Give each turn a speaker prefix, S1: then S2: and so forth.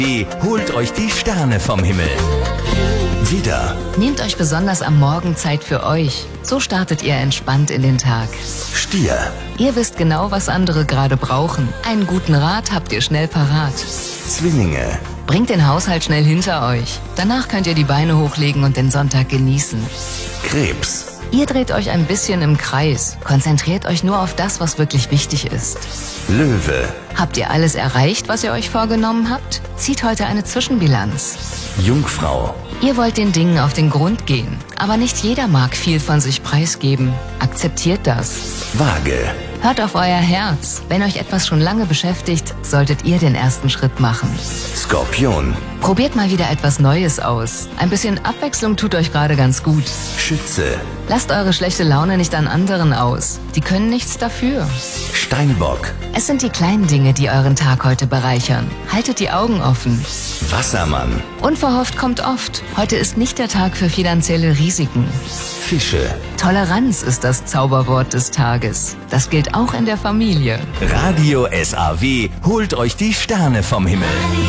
S1: Holt euch die Sterne vom Himmel. Widder,
S2: Nehmt euch besonders am Morgen Zeit für euch. So startet ihr entspannt in den Tag.
S1: Stier,
S2: Ihr wisst genau, was andere gerade brauchen. Einen guten Rat habt ihr schnell parat.
S1: Zwillinge,
S2: Bringt den Haushalt schnell hinter euch. Danach könnt ihr die Beine hochlegen und den Sonntag genießen.
S1: Krebs,
S2: Ihr dreht euch ein bisschen im Kreis. Konzentriert euch nur auf das, was wirklich wichtig ist.
S1: Löwe,
S2: Habt ihr alles erreicht, was ihr euch vorgenommen habt? Zieht heute eine Zwischenbilanz.
S1: Jungfrau,
S2: Ihr wollt den Dingen auf den Grund gehen, aber nicht jeder mag viel von sich preisgeben. Akzeptiert das.
S1: Waage,
S2: Hört auf euer Herz. Wenn euch etwas schon lange beschäftigt, solltet ihr den ersten Schritt machen.
S1: Skorpion,
S2: Probiert mal wieder etwas Neues aus. Ein bisschen Abwechslung tut euch gerade ganz gut.
S1: Schütze,
S2: Lasst eure schlechte Laune nicht an anderen aus. Die können nichts dafür.
S1: Steinbock,
S2: Es sind die kleinen Dinge, die euren Tag heute bereichern. Haltet die Augen offen.
S1: Wassermann,
S2: Unverhofft kommt oft. Heute ist nicht der Tag für finanzielle Risiken.
S1: Fische.
S2: Toleranz ist das Zauberwort des Tages. Das gilt auch in der Familie.
S1: Radio SAW holt euch die Sterne vom Himmel.